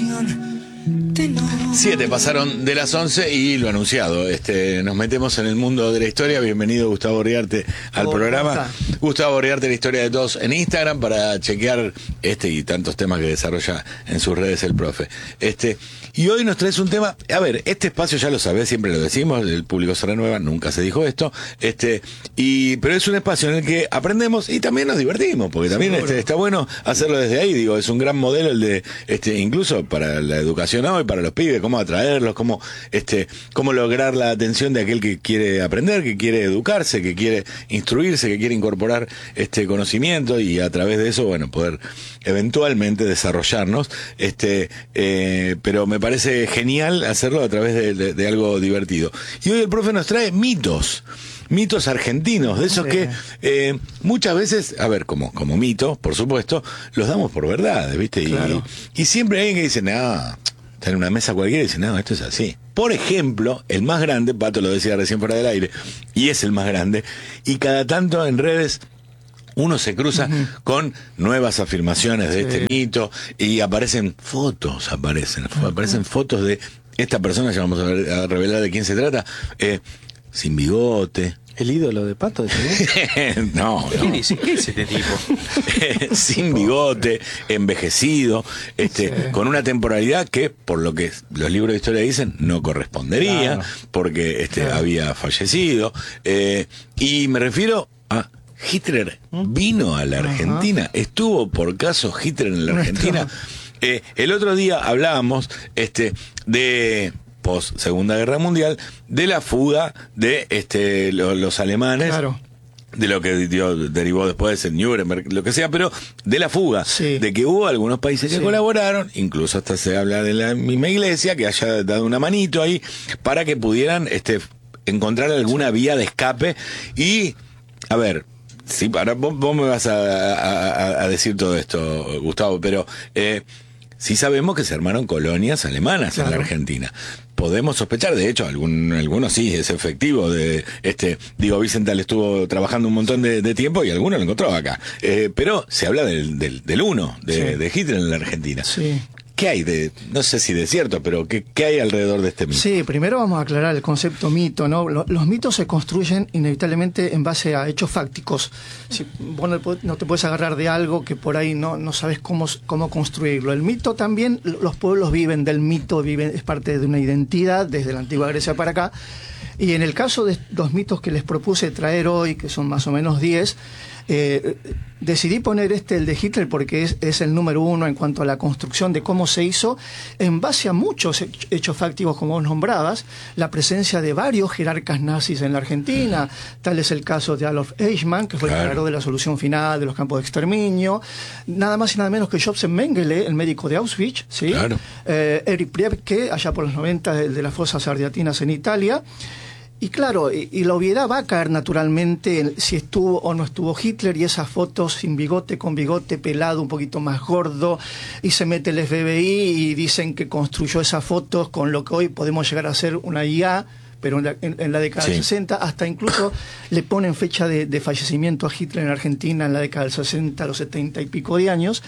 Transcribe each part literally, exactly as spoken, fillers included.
Siete pasaron de las once y lo anunciado, este, nos metemos en el mundo de la historia. Bienvenido Gustavo Riarte al oh, programa. Gustavo Riarte, la historia de todos en Instagram, para chequear este y tantos temas que desarrolla en sus redes el profe. Este, y hoy nos traes un tema, a ver, este espacio ya lo sabés, siempre lo decimos, el público se renueva, nunca se dijo esto, este, y, pero es un espacio en el que aprendemos y también nos divertimos, porque también este, está bueno hacerlo desde ahí, digo, es un gran modelo el de, este, incluso para la educación hoy, para los pibes, cómo atraerlos, cómo, este, cómo lograr la atención de aquel que quiere aprender, que quiere educarse, que quiere instruirse, que quiere incorporar este conocimiento y a través de eso, bueno, poder eventualmente desarrollarnos, este, eh, pero me parece genial hacerlo a través de, de, de algo divertido. Y hoy el profe nos trae mitos. Mitos argentinos, de esos que eh, muchas veces, a ver, como, como mitos, por supuesto, los damos por verdades, ¿viste? Claro. Y, y siempre hay alguien que dice, no, está en una mesa cualquiera y dice, no, esto es así. Por ejemplo, el más grande, Pato lo decía recién fuera del aire, y es el más grande, y cada tanto en redes uno se cruza uh-huh. con nuevas afirmaciones de sí. este mito, y aparecen fotos, aparecen, uh-huh. aparecen fotos de esta persona, ya vamos a, ver, a revelar de quién se trata, eh, sin bigote. ¿El ídolo de Pato? no, no. ¿Qué dice? ¿Qué es este tipo? Sin bigote, envejecido, este, sí. con una temporalidad que, por lo que los libros de historia dicen, no correspondería, claro. porque este, claro. había fallecido. Eh, y me refiero a Hitler. Vino a la Argentina. Ajá. Estuvo por caso Hitler en la Argentina. Eh, el otro día hablábamos este, de... post Segunda Guerra Mundial, de la fuga de este lo, los alemanes, claro. de lo que dio, derivó después en Nuremberg, lo que sea, pero de la fuga, sí. de que hubo algunos países que sí. colaboraron, incluso hasta se habla de la misma iglesia, que haya dado una manito ahí, para que pudieran este encontrar alguna sí. vía de escape. Y, a ver, sí, ahora vos, vos me vas a, a, a decir todo esto, Gustavo, pero... Eh, sí sabemos que se armaron colonias alemanas claro. en la Argentina. Podemos sospechar, de hecho, algún, algunos sí, es efectivo. De este, digo, Wiesenthal estuvo trabajando un montón de, de tiempo y alguno lo encontró acá. Eh, pero se habla del, del, del uno, de, sí. de Hitler en la Argentina. Sí. ¿Qué hay de, no sé si de cierto, pero qué, qué hay alrededor de este mito? Sí, primero vamos a aclarar el concepto mito, ¿no? Los, los mitos se construyen inevitablemente en base a hechos fácticos. Si vos no, no te puedes agarrar de algo que por ahí no, no sabes cómo, cómo construirlo. El mito también, los pueblos viven del mito, viven, es parte de una identidad desde la antigua Grecia para acá. Y en el caso de los mitos que les propuse traer hoy, que son más o menos diez, eh, decidí poner este, el de Hitler, porque es, es el número uno en cuanto a la construcción de cómo se hizo, en base a muchos hechos fácticos, como vos nombrabas, la presencia de varios jerarcas nazis en la Argentina, tal es el caso de Adolf Eichmann, que fue claro. el creador de la solución final de los campos de exterminio, nada más y nada menos que Joseph Mengele, el médico de Auschwitz, ¿sí? Claro. eh, Erich Priebke, allá por los noventa, de, de las fosas ardiatinas en Italia. Y claro, y, y la obviedad va a caer naturalmente en si estuvo o no estuvo Hitler, y esas fotos sin bigote, con bigote, pelado, un poquito más gordo, y se mete el F B I y dicen que construyó esas fotos con lo que hoy podemos llegar a hacer una I A, pero en la, en, en la década sí. del sesenta, hasta incluso le ponen fecha de, de fallecimiento a Hitler en Argentina en la década del sesenta, a los setenta y pico de años.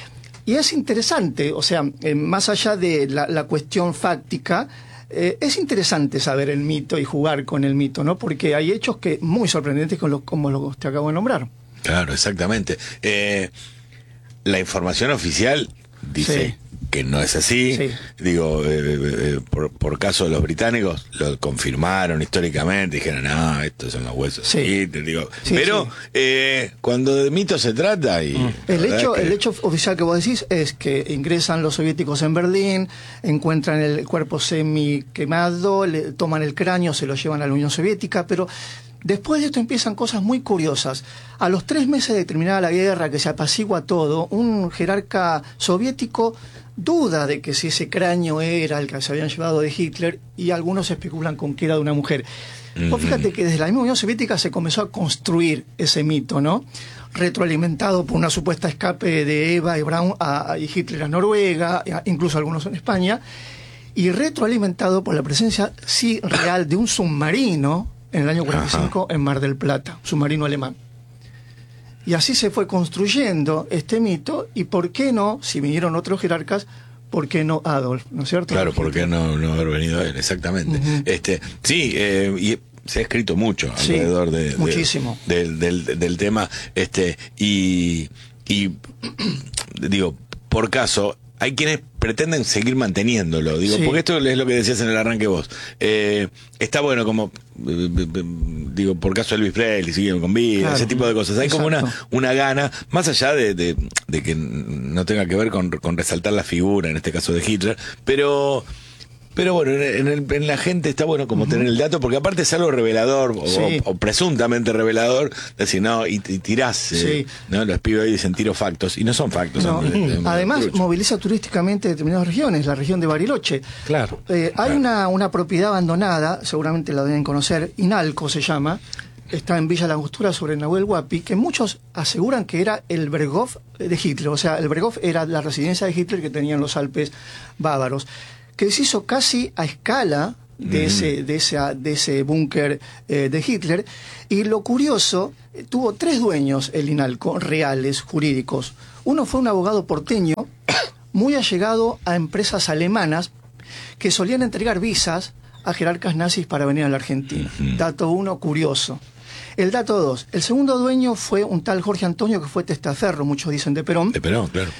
Y es interesante, o sea, eh, más allá de la, la cuestión fáctica, Eh, es interesante saber el mito y jugar con el mito, ¿no? Porque hay hechos que muy sorprendentes con lo, como los que te acabo de nombrar. Claro, exactamente. Eh, la información oficial dice sí. que no es así. Sí. Digo, eh, eh, por, por caso de los británicos, lo confirmaron históricamente, dijeron, no, estos son los huesos. Sí. Te digo, sí, pero sí. Eh, cuando de mito se trata... y mm. el, hecho, que... el hecho oficial que vos decís es que ingresan los soviéticos en Berlín, encuentran el cuerpo semi quemado, le toman el cráneo, se lo llevan a la Unión Soviética, pero... Después de esto empiezan cosas muy curiosas. A los tres meses de terminada la guerra, que se apacigua todo, un jerarca soviético duda de que si ese cráneo era el que se habían llevado de Hitler, y algunos especulan con que era de una mujer. Mm-hmm. Vos fíjate que desde la misma Unión Soviética se comenzó a construir ese mito, ¿no? Retroalimentado por una supuesta escape de Eva y Braun a, a Hitler a Noruega, incluso algunos en España, y retroalimentado por la presencia sí real de un submarino en el año cuarenta y cinco Ajá. en Mar del Plata, submarino alemán. Y así se fue construyendo este mito, y por qué no, si vinieron otros jerarcas, ¿por qué no Adolf? ¿No es cierto? Claro, ¿por qué no, no haber venido él? Exactamente. Uh-huh. este Sí, eh, y se ha escrito mucho sí, alrededor de, de, muchísimo. Del, del, del, del tema. este Y, y digo, por caso, hay quienes pretenden seguir manteniéndolo, digo, sí. porque esto es lo que decías en el arranque vos. Eh, está bueno como, eh, digo, por caso Elvis Presley, siguen con vida, claro. ese tipo de cosas. Hay Exacto. como una, una gana, más allá de, de, de que no tenga que ver con, con resaltar la figura, en este caso de Hitler, pero... Pero bueno, en, el, en la gente está bueno como uh-huh. tener el dato, porque aparte es algo revelador, o, sí. o, o presuntamente revelador, decir, no, y, y tirás, sí. eh, ¿no? Los pibes ahí dicen tiro factos, y no son factos. No. Son de, de, Además, trucho. moviliza turísticamente determinadas regiones, la región de Bariloche. Claro. Eh, hay claro. Una, una propiedad abandonada, seguramente la deben conocer, Inalco se llama, está en Villa La Angostura sobre Nahuel Huapi, que muchos aseguran que era el Berghof de Hitler, o sea, el Berghof era la residencia de Hitler que tenía en los Alpes bávaros, que se hizo casi a escala de, mm. ese, de, ese, de ese búnker eh, de Hitler. Y lo curioso, eh, tuvo tres dueños el Inalco, reales, jurídicos. Uno fue un abogado porteño, muy allegado a empresas alemanas, que solían entregar visas a jerarcas nazis para venir a la Argentina. Mm-hmm. Dato uno, curioso. El dato dos, el segundo dueño fue un tal Jorge Antonio, que fue testaferro, muchos dicen, de Perón. De Perón, claro.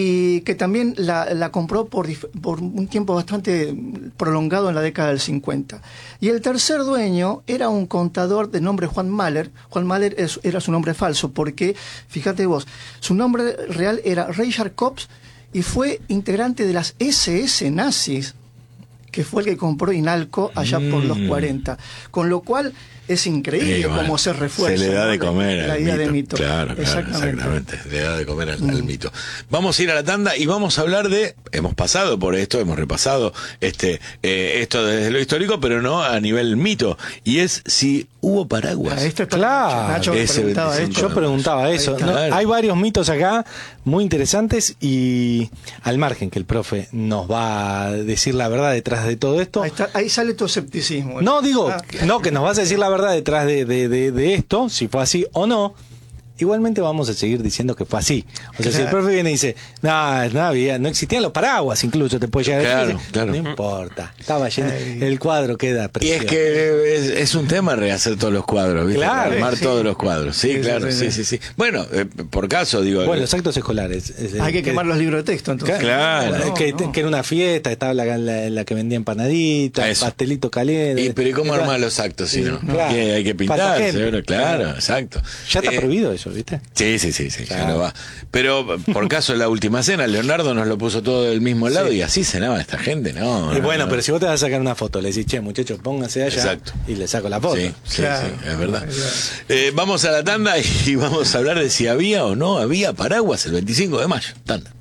Y que también la, la compró por, por un tiempo bastante prolongado en la década del cincuenta. Y el tercer dueño era un contador de nombre Juan Mahler. Juan Mahler es, era su nombre falso, porque, fíjate vos, su nombre real era Richard Kops y fue integrante de las ese ese nazis, que fue el que compró Inalco allá mm. por los cuarenta. Con lo cual... es increíble bueno, cómo se refuerza. Se le da ¿no? de comer la, al la idea mito. de mito. Claro, claro, exactamente. exactamente. Le da de comer al, mm. al mito. Vamos a ir a la tanda y vamos a hablar de... Hemos pasado por esto, hemos repasado este eh, esto desde lo histórico, pero no a nivel mito. Y es si hubo paraguas. Ah, esto es claro. Nacho preguntaba esto. Yo preguntaba eso. Está, no, claro. Hay varios mitos acá muy interesantes y al margen que el profe nos va a decir la verdad detrás de todo esto. Ahí, está, ahí sale tu escepticismo. No, digo, ah. no, que nos vas a decir la verdad detrás de, de, de, de esto, si fue así o no. Igualmente vamos a seguir diciendo que fue así. O sea, claro. si el profe viene y dice, no, no había, no existían los paraguas, incluso te puede llegar claro, a decir, claro. no importa, estaba lleno, el cuadro queda precioso. Y es que es, es un tema rehacer todos los cuadros, ¿viste? Claro, armar sí. todos los cuadros. Sí, sí claro, sí, sí, sí. sí. Bueno, eh, por caso, digo. Bueno, eh, los actos escolares. Es, Hay que, que quemar los libros de texto, entonces. Claro. No, que, no. que era una fiesta, estaba la, la, la que vendía empanaditas, Eso. pastelito caliente. Y, pero ¿y cómo Claro. armar los actos si no? Claro. Y hay que pintar, Falta seguro, gente. claro, Claro. exacto. Ya está Eh, prohibido eso, ¿viste? Sí, sí, sí, sí, Claro. ya no va. Pero por caso la última cena, Leonardo nos lo puso todo del mismo lado Sí. y así cenaba esta gente, ¿no? Y no, bueno, no. pero si vos te vas a sacar una foto, le decís, che, muchachos, pónganse allá. Exacto. Y le saco la foto. Sí, sí, Claro. sí, es verdad. Eh, vamos a la tanda y vamos a hablar de si había o no había paraguas el veinticinco de mayo. Tanda.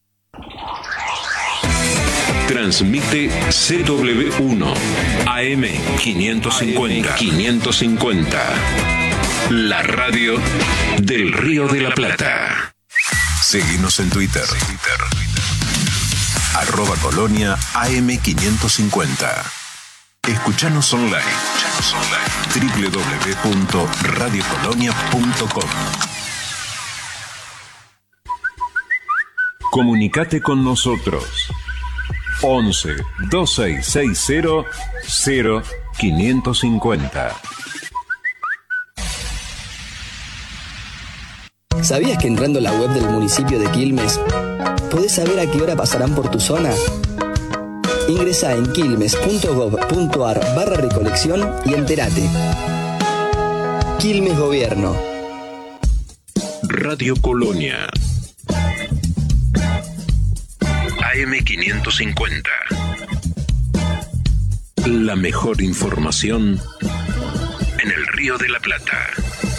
Transmite C W uno A M quinientos cincuenta. quinientos cincuenta. La radio del Río de la Plata. Seguinos en Twitter. Arroba Colonia A M quinientos cincuenta. Escuchanos online. doble u doble u doble u punto radio colonia punto com. Comunicate con nosotros. once dos seis seis cero cero quinientos cincuenta. ¿Sabías que entrando a la web del municipio de Quilmes podés saber a qué hora pasarán por tu zona? Ingresá en quilmes punto gov punto ar barra recolección y entérate. Quilmes Gobierno. Radio Colonia. A M quinientos cincuenta. La mejor información en el Río de la Plata.